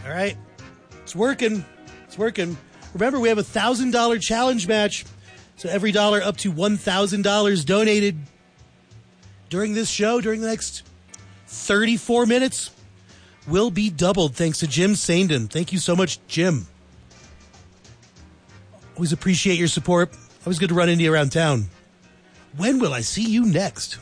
All right. It's working. It's working. Remember, we have a $1,000 challenge match. So every dollar up to $1,000 donated during this show, during the next 34 minutes, will be doubled thanks to Jim Saindon. Thank you so much, Jim. Always appreciate your support. Always good to run into you around town. When will I see you next?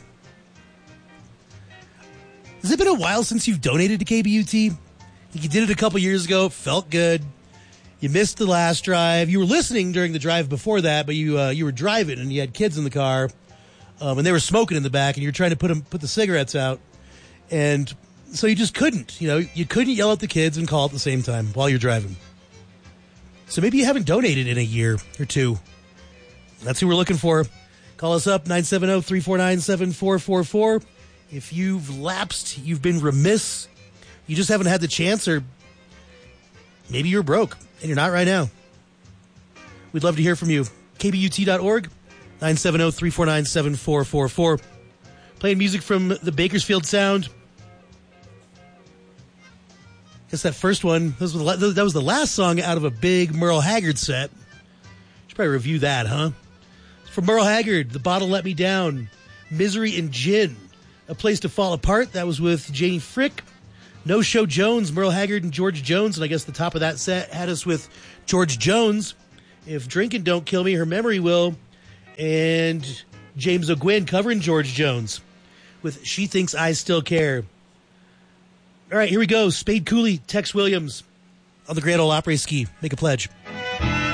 Has it been a while since you've donated to KBUT? You did it a couple years ago. It felt good. You missed the last drive. You were listening during the drive before that, but you were driving and you had kids in the car, and they were smoking in the back, and you were trying to put the cigarettes out, and so you just couldn't. You couldn't yell at the kids and call at the same time while you're driving. So maybe you haven't donated in a year or two. That's who we're looking for. Call us up, 970-349-7444. If you've lapsed, you've been remiss, you just haven't had the chance, or maybe you're broke and you're not right now. We'd love to hear from you. KBUT.org, 970-349-7444. Playing music from the Bakersfield Sound. I guess that first one, that was the last song out of a big Merle Haggard set. Should probably review that, huh? From Merle Haggard, The Bottle Let Me Down, Misery and Gin, A Place to Fall Apart. That was with Janie Frick. No Show Jones, Merle Haggard and George Jones. And I guess the top of that set had us with George Jones. If Drinking Don't Kill Me, Her Memory Will. And James O'Gwyn covering George Jones with She Thinks I Still Care. All right, here we go. Spade Cooley, Tex Williams on the Grand Ole Opry Ski. Make a pledge.